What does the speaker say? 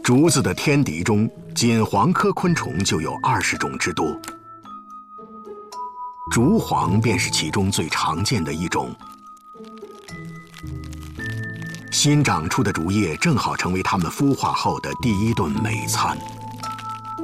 竹子的天敌中，仅黄科昆虫就有20种之多，竹黄便是其中最常见的一种。新长出的竹叶正好成为它们孵化后的第一顿美餐。